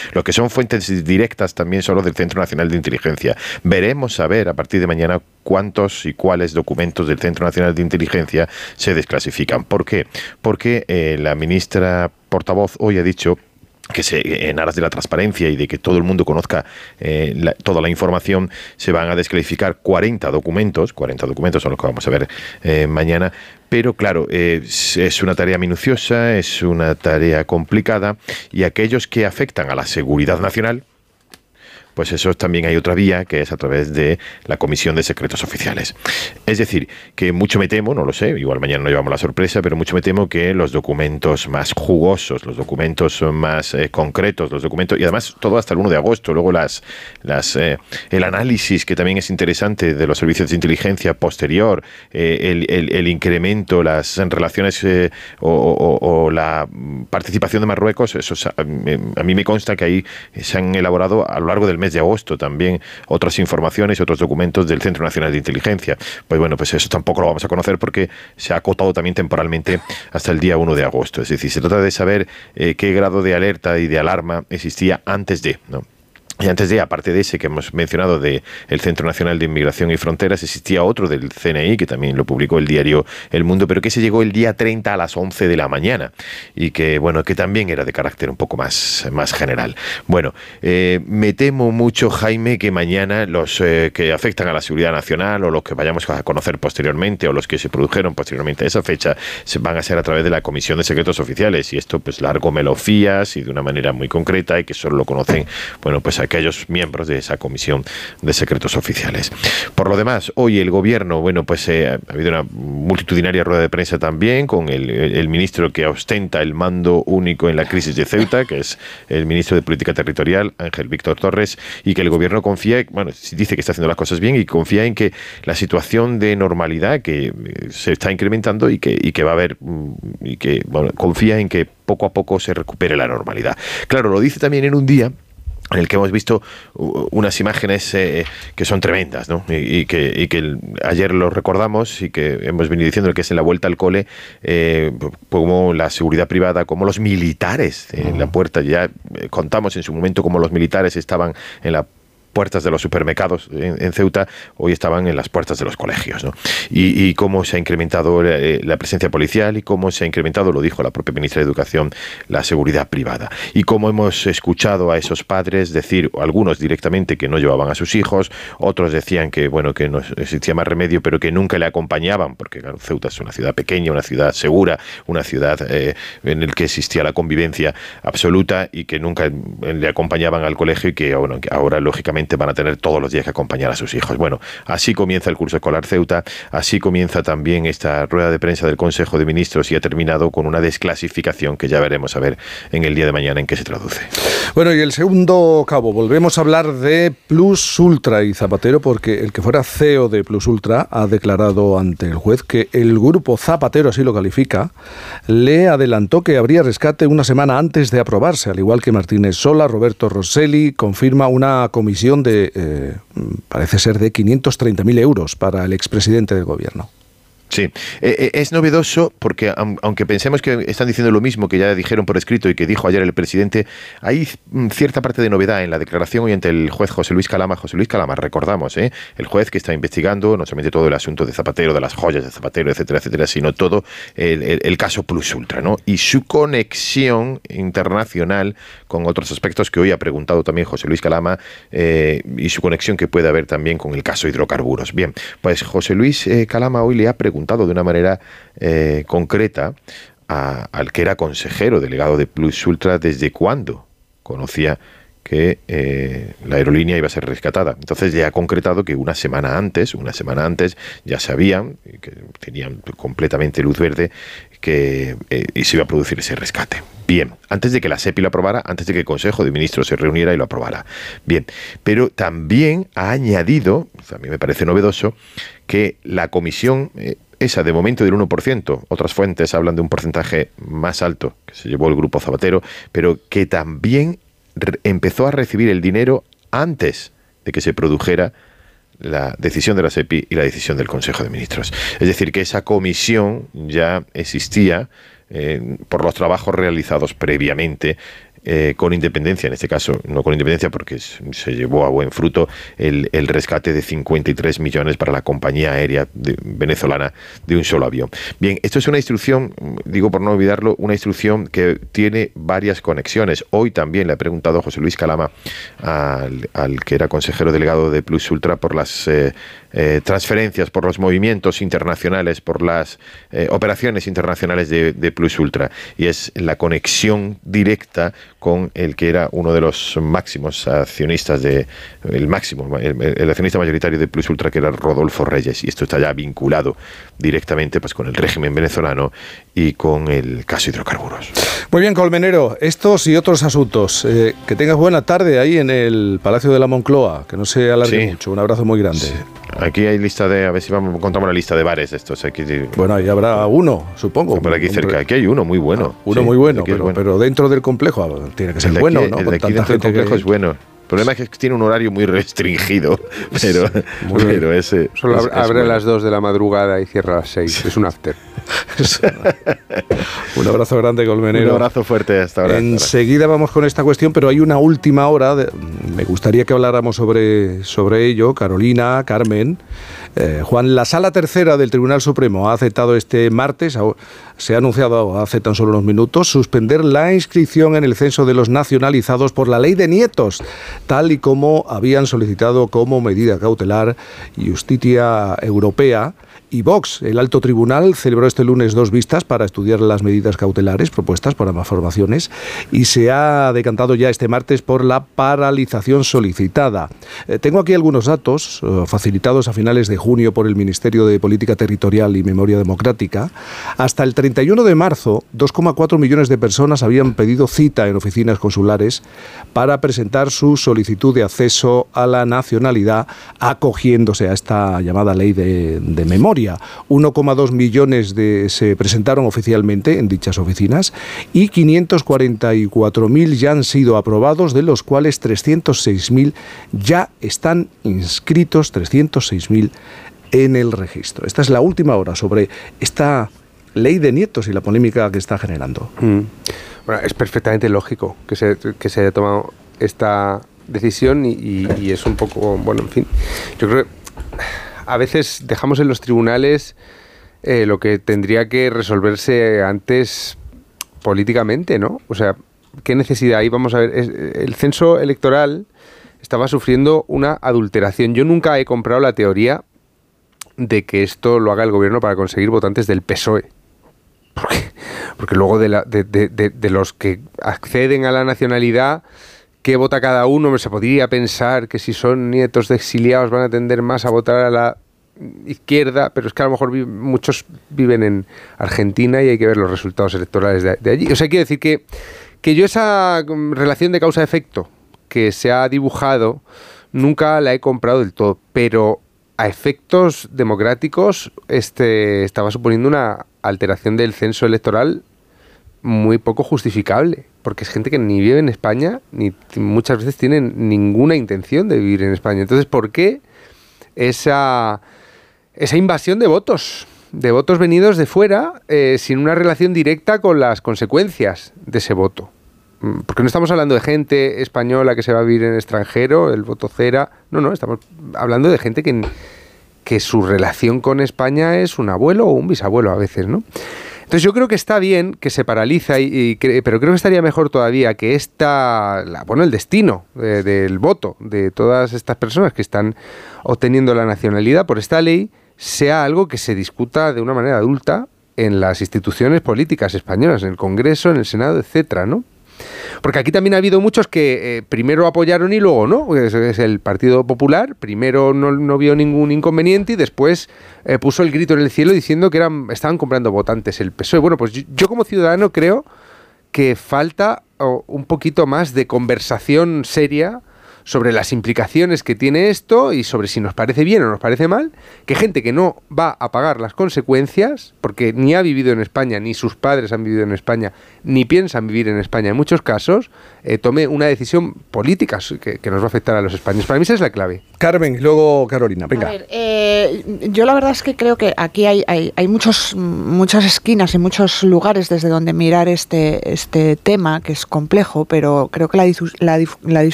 Los que son fuentes directas también son los del Centro Nacional de Inteligencia. Veremos a ver a partir de mañana cuántos y cuáles documentos del Centro Nacional de Inteligencia se desclasifican. ¿Por qué? Porque la ministra portavoz hoy ha dicho que en aras de la transparencia y de que todo el mundo conozca toda la información, se van a desclasificar 40 documentos son los que vamos a ver mañana, pero claro, es una tarea minuciosa, es una tarea complicada, y aquellos que afectan a la seguridad nacional, pues eso también hay otra vía, que es a través de la Comisión de Secretos Oficiales. Es decir, que mucho me temo, no lo sé, igual mañana no llevamos la sorpresa, pero mucho me temo que los documentos más jugosos, los documentos más concretos, los documentos, y además todo hasta el 1 de agosto, luego el análisis, que también es interesante, de los servicios de inteligencia posterior, el incremento, las relaciones o la participación de Marruecos, eso a mí me consta que ahí se han elaborado a lo largo del mes de agosto también otras informaciones y otros documentos del Centro Nacional de Inteligencia. Pues bueno, pues eso tampoco lo vamos a conocer porque se ha acotado también temporalmente hasta el día 1 de agosto. Es decir, se trata de saber qué grado de alerta y de alarma existía antes de, ¿no? Y antes de, aparte de ese que hemos mencionado del Centro Nacional de Inmigración y Fronteras, existía otro del CNI, que también lo publicó el diario El Mundo, pero que se llegó el día 30 a las 11 de la mañana y que, bueno, que también era de carácter un poco más general. Bueno, me temo mucho, Jaime, que mañana los que afectan a la seguridad nacional, o los que vayamos a conocer posteriormente, o los que se produjeron posteriormente a esa fecha, van a ser a través de la Comisión de Secretos Oficiales, y esto pues largo me lo fías y de una manera muy concreta, y que solo lo conocen, bueno, pues aquellos miembros de esa Comisión de Secretos Oficiales. Por lo demás, hoy el Gobierno, bueno, pues ha habido una multitudinaria rueda de prensa también con el ministro que ostenta el mando único en la crisis de Ceuta, que es el ministro de Política Territorial, Ángel Víctor Torres, y que el Gobierno confía, bueno, dice que está haciendo las cosas bien y confía en que la situación de normalidad que se está incrementando y que va a haber, y que, bueno, confía en que poco a poco se recupere la normalidad. Claro, lo dice también en un día en el que hemos visto unas imágenes que son tremendas, ¿no? Y que ayer lo recordamos y que hemos venido diciendo, que es en la vuelta al cole, como la seguridad privada, como los militares en la puerta. Ya contamos en su momento como los militares estaban en la puertas de los supermercados en Ceuta, hoy estaban en las puertas de los colegios, ¿no? Y cómo se ha incrementado la presencia policial, y cómo se ha incrementado, lo dijo la propia ministra de Educación, la seguridad privada. Y cómo hemos escuchado a esos padres decir, algunos directamente, que no llevaban a sus hijos, otros decían que, bueno, que no existía más remedio, pero que nunca le acompañaban, porque claro, Ceuta es una ciudad pequeña, una ciudad segura, una ciudad en la que existía la convivencia absoluta, y que nunca le acompañaban al colegio, y que, bueno, que ahora, lógicamente, van a tener todos los días que acompañar a sus hijos. Bueno, así comienza el curso escolar Ceuta, así comienza también esta rueda de prensa del Consejo de Ministros, y ha terminado con una desclasificación que ya veremos a ver en el día de mañana en qué se traduce. Bueno, y el segundo cabo, volvemos a hablar de Plus Ultra y Zapatero, porque el que fuera CEO de Plus Ultra ha declarado ante el juez que el grupo Zapatero, así lo califica, le adelantó que habría rescate una semana antes de aprobarse, al igual que Martínez Sola. Roberto Rosselli confirma una comisión de, parece ser, de 530.000 euros para el expresidente del gobierno. Sí, es novedoso porque aunque pensemos que están diciendo lo mismo que ya dijeron por escrito y que dijo ayer el presidente, hay cierta parte de novedad en la declaración hoy ante el juez José Luis Calama. José Luis Calama, recordamos, el juez que está investigando no solamente todo el asunto de Zapatero, de las joyas de Zapatero, etcétera, etcétera, sino todo el caso Plus Ultra, ¿no? Y su conexión internacional con otros aspectos que hoy ha preguntado también José Luis Calama, y su conexión que puede haber también con el caso hidrocarburos. Bien, pues José Luis Calama hoy le ha preguntado de una manera concreta al que era consejero delegado de Plus Ultra desde cuándo conocía que la aerolínea iba a ser rescatada. Entonces ya ha concretado que una semana antes ya sabían, que tenían completamente luz verde, que se iba a producir ese rescate. Bien, antes de que la SEPI lo aprobara, antes de que el Consejo de Ministros se reuniera y lo aprobara. Bien, pero también ha añadido, a mí me parece novedoso, que la comisión esa de momento del 1%, otras fuentes hablan de un porcentaje más alto que se llevó el grupo Zapatero, pero que también empezó a recibir el dinero antes de que se produjera la decisión de la SEPI y la decisión del Consejo de Ministros. Es decir, que esa comisión ya existía por los trabajos realizados previamente con independencia, en este caso no con independencia porque se llevó a buen fruto el rescate de 53 millones para la compañía aérea venezolana de un solo avión. Bien, esto es una instrucción, digo por no olvidarlo, una instrucción que tiene varias conexiones. Hoy también le he preguntado a José Luis Calama, al que era consejero delegado de Plus Ultra, por las transferencias, por los movimientos internacionales, por las operaciones internacionales de Plus Ultra, y es la conexión directa con el que era uno de los máximos accionistas el accionista mayoritario de Plus Ultra, que era Rodolfo Reyes, y esto está ya vinculado directamente pues con el régimen venezolano y con el caso hidrocarburos. Muy bien, Colmenero, estos y otros asuntos. Que tengas buena tarde ahí en el Palacio de la Moncloa, que no se alargue mucho. Un abrazo muy grande. Sí. Aquí hay lista a ver si contamos la lista de bares estos. Aquí, bueno, ahí habrá uno, supongo. Por aquí cerca, aquí hay uno muy bueno. Muy bueno, pero dentro del complejo tiene que ser bueno, ¿no? El de aquí dentro del complejo es bueno. El problema es que tiene un horario muy restringido, pero ese... Solo abre a las 2 de la madrugada y cierra a las 6, es un after. Un abrazo grande, Colmenero. Un abrazo fuerte hasta ahora. Enseguida vamos con esta cuestión, pero hay una última hora. Me gustaría que habláramos sobre ello. Carolina, Carmen, Juan, la Sala Tercera del Tribunal Supremo ha aceptado este martes, se ha anunciado hace tan solo unos minutos, suspender la inscripción en el censo de los nacionalizados por la ley de nietos, tal y como habían solicitado como medida cautelar Justicia Europea y Vox. El alto tribunal celebró este lunes 2 vistas para estudiar las medidas cautelares propuestas por ambas formaciones y se ha decantado ya este martes por la paralización solicitada. Tengo aquí algunos datos facilitados a finales de junio por el Ministerio de Política Territorial y Memoria Democrática. Hasta el 31 de marzo, 2,4 millones de personas habían pedido cita en oficinas consulares para presentar su solicitud de acceso a la nacionalidad acogiéndose a esta llamada ley de memoria. 1,2 millones se presentaron oficialmente en dichas oficinas y 544.000 ya han sido aprobados, de los cuales 306.000 ya están inscritos, 306.000 en el registro. Esta es la última hora sobre esta ley de nietos y la polémica que está generando. Bueno, es perfectamente lógico que se haya tomado esta decisión y es un poco, bueno, en fin, yo creo que a veces dejamos en los tribunales lo que tendría que resolverse antes políticamente, ¿no? O sea, ¿qué necesidad hay? Vamos a ver, el censo electoral estaba sufriendo una adulteración. Yo nunca he comprado la teoría de que esto lo haga el gobierno para conseguir votantes del PSOE. Porque luego de los que acceden a la nacionalidad, ¿qué vota cada uno? Se podría pensar que si son nietos de exiliados van a tender más a votar a la izquierda, pero es que a lo mejor muchos viven en Argentina y hay que ver los resultados electorales de allí. O sea, quiero decir que yo esa relación de causa-efecto que se ha dibujado nunca la he comprado del todo, pero a efectos democráticos estaba suponiendo una alteración del censo electoral muy poco justificable, porque es gente que ni vive en España, ni muchas veces tienen ninguna intención de vivir en España. Entonces, ¿por qué esa invasión de votos venidos de fuera sin una relación directa con las consecuencias de ese voto? Porque no estamos hablando de gente española que se va a vivir en el extranjero, el voto cera. No, estamos hablando de gente que su relación con España es un abuelo o un bisabuelo a veces, ¿no? Entonces yo creo que está bien que se paraliza, pero creo que estaría mejor todavía que el destino del voto de todas estas personas que están obteniendo la nacionalidad por esta ley sea algo que se discuta de una manera adulta en las instituciones políticas españolas, en el Congreso, en el Senado, etcétera, ¿no? Porque aquí también ha habido muchos que primero apoyaron y luego no. Es el Partido Popular, primero no vio ningún inconveniente y después puso el grito en el cielo diciendo que estaban comprando votantes el PSOE. Bueno, pues yo como ciudadano creo que falta un poquito más de conversación seria sobre las implicaciones que tiene esto y sobre si nos parece bien o nos parece mal, que gente que no va a pagar las consecuencias, porque ni ha vivido en España, ni sus padres han vivido en España, ni piensan vivir en España en muchos casos, tome una decisión política que nos va a afectar a los españoles. Para mí esa es la clave. Carmen, y luego Carolina, venga. A ver, yo la verdad es que creo que aquí hay muchas esquinas y muchos lugares desde donde mirar este tema, que es complejo, pero creo que la